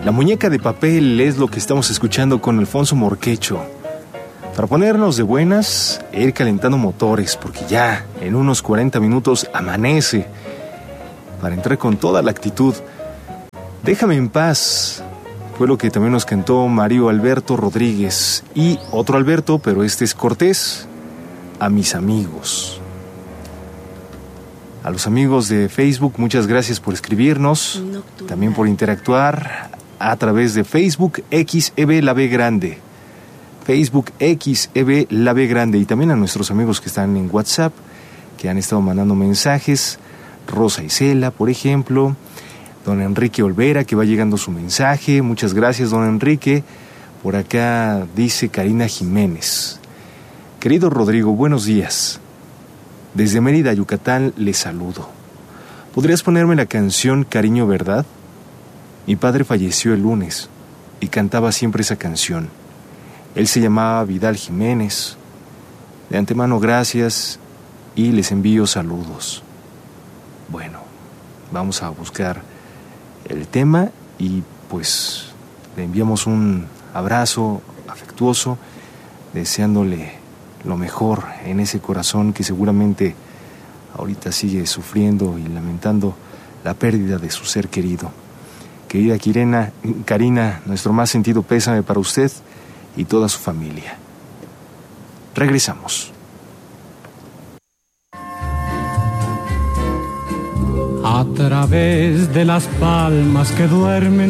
La muñeca de papel es lo que estamos escuchando con Alfonso Morquecho. Para ponernos de buenas e ir calentando motores, porque ya en unos 40 minutos amanece. Para entrar con toda la actitud. Déjame en paz. Fue lo que también nos cantó Mario Alberto Rodríguez. Y otro Alberto, pero este es Cortés. A mis amigos. A los amigos de Facebook, muchas gracias por escribirnos. También por interactuar a través de Facebook XEB La B Grande. Facebook XEB La B Grande. Y también a nuestros amigos que están en WhatsApp, que han estado mandando mensajes. Rosa Isela, por ejemplo. Don Enrique Olvera, que va llegando su mensaje. Muchas gracias, don Enrique. Por acá dice Karina Jiménez. Querido Rodrigo, buenos días. Desde Mérida, Yucatán, les saludo. ¿Podrías ponerme la canción Cariño Verdad? Mi padre falleció el lunes y cantaba siempre esa canción. Él se llamaba Vidal Jiménez. De antemano, gracias y les envío saludos. Bueno, vamos a buscar el tema y pues le enviamos un abrazo afectuoso, deseándole lo mejor en ese corazón que seguramente ahorita sigue sufriendo y lamentando la pérdida de su ser querido. Querida Karina, nuestro más sentido pésame para usted y toda su familia. Regresamos. A través de las palmas que duermen